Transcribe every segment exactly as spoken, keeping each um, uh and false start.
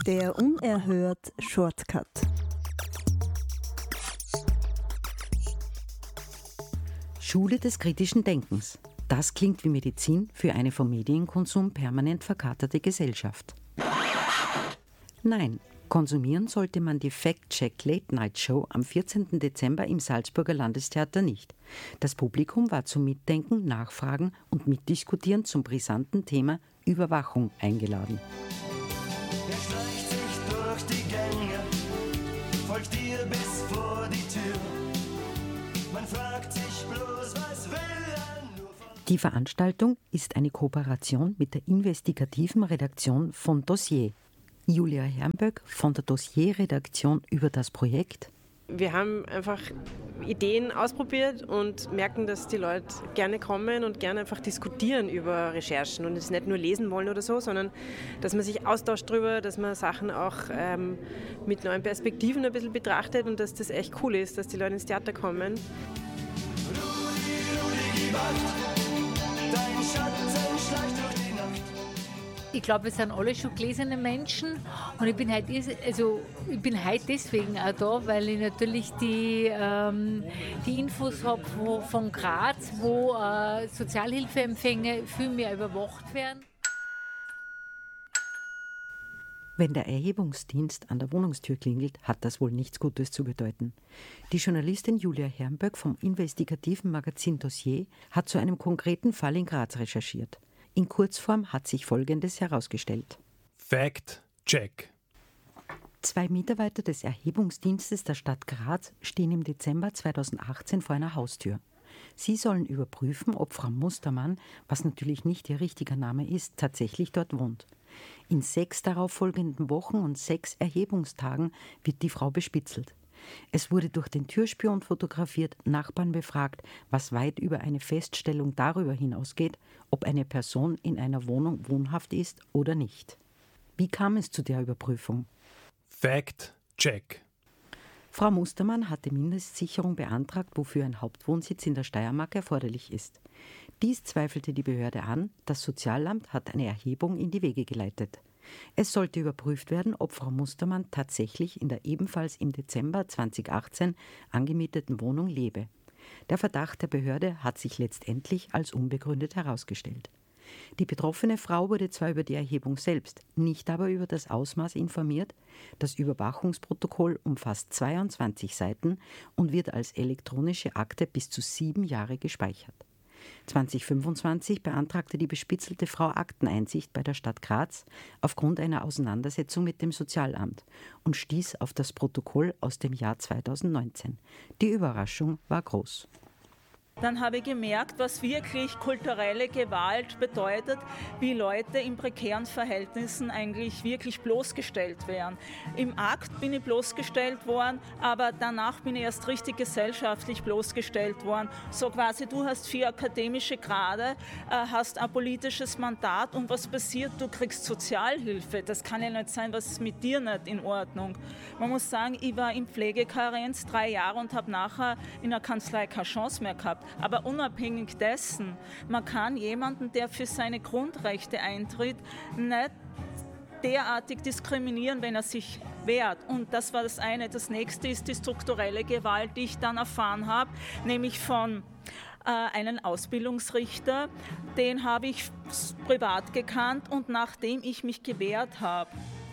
Der unerhört Shortcut. Schule des kritischen Denkens. Das klingt wie Medizin für eine vom Medienkonsum permanent verkaterte Gesellschaft. Nein, konsumieren sollte man die Fact-Check Late Night Show am vierzehnten Dezember im Salzburger Landestheater nicht. Das Publikum war zum Mitdenken, Nachfragen und Mitdiskutieren zum brisanten Thema Überwachung eingeladen. Er schleicht sich durch die Gänge, folgt dir bis vor die Tür. Man fragt sich bloß, was will er nur von... Die Veranstaltung ist eine Kooperation mit der investigativen Redaktion von Dossier. Julia Hermböck von der Dossier-Redaktion über das Projekt. Wir haben einfach Ideen ausprobiert und merken, dass die Leute gerne kommen und gerne einfach diskutieren über Recherchen und es nicht nur lesen wollen oder so, sondern dass man sich austauscht darüber, dass man Sachen auch ähm, mit neuen Perspektiven ein bisschen betrachtet und dass das echt cool ist, dass die Leute ins Theater kommen. Rudi, Rudi, gib Acht, dein Schatten schleicht durch die Nacht. Ich glaube, wir sind alle schon gläserne Menschen und ich bin heute also ich bin heute deswegen auch da, weil ich natürlich die, ähm, die Infos habe von Graz, wo äh, Sozialhilfeempfänge viel mehr überwacht werden. Wenn der Erhebungsdienst an der Wohnungstür klingelt, hat das wohl nichts Gutes zu bedeuten. Die Journalistin Julia Hermböck vom investigativen Magazin Dossier hat zu einem konkreten Fall in Graz recherchiert. In Kurzform hat sich Folgendes herausgestellt. Fact-Check. Zwei Mitarbeiter des Erhebungsdienstes der Stadt Graz stehen im Dezember zweitausendachtzehn vor einer Haustür. Sie sollen überprüfen, ob Frau Mustermann, was natürlich nicht ihr richtiger Name ist, tatsächlich dort wohnt. In sechs darauffolgenden Wochen und sechs Erhebungstagen wird die Frau bespitzelt. Es wurde durch den Türspion fotografiert, Nachbarn befragt, was weit über eine Feststellung darüber hinausgeht, ob eine Person in einer Wohnung wohnhaft ist oder nicht. Wie kam es zu der Überprüfung? Fact-Check. Frau Mustermann hatte Mindestsicherung beantragt, wofür ein Hauptwohnsitz in der Steiermark erforderlich ist. Dies zweifelte die Behörde an, das Sozialamt hat eine Erhebung in die Wege geleitet. Es sollte überprüft werden, ob Frau Mustermann tatsächlich in der ebenfalls im Dezember zweitausendachtzehn angemieteten Wohnung lebe. Der Verdacht der Behörde hat sich letztendlich als unbegründet herausgestellt. Die betroffene Frau wurde zwar über die Erhebung selbst, nicht aber über das Ausmaß informiert. Das Überwachungsprotokoll umfasst zweiundzwanzig Seiten und wird als elektronische Akte bis zu sieben Jahre gespeichert. zweitausendfünfundzwanzig beantragte die bespitzelte Frau Akteneinsicht bei der Stadt Graz aufgrund einer Auseinandersetzung mit dem Sozialamt und stieß auf das Protokoll aus dem Jahr zweitausendneunzehn. Die Überraschung war groß. Dann habe ich gemerkt, was wirklich kulturelle Gewalt bedeutet, wie Leute in prekären Verhältnissen eigentlich wirklich bloßgestellt werden. Im Akt bin ich bloßgestellt worden, aber danach bin ich erst richtig gesellschaftlich bloßgestellt worden. So quasi, du hast vier akademische Grade, hast ein politisches Mandat und was passiert? Du kriegst Sozialhilfe. Das kann ja nicht sein, was ist mit dir nicht in Ordnung. Man muss sagen, ich war in Pflegekarenz drei Jahre und habe nachher in der Kanzlei keine Chance mehr gehabt. Aber unabhängig dessen, man kann jemanden, der für seine Grundrechte eintritt, nicht derartig diskriminieren, wenn er sich wehrt. Und das war das eine. Das nächste ist die strukturelle Gewalt, die ich dann erfahren habe, nämlich von äh, einem Ausbildungsrichter. Den habe ich privat gekannt und nachdem ich mich gewehrt habe,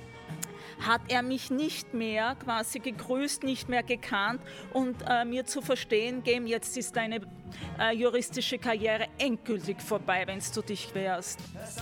hat er mich nicht mehr quasi gegrüßt, nicht mehr gekannt und äh, mir zu verstehen gegeben, jetzt ist deine äh, juristische Karriere endgültig vorbei, wenn du dich wehrst. Es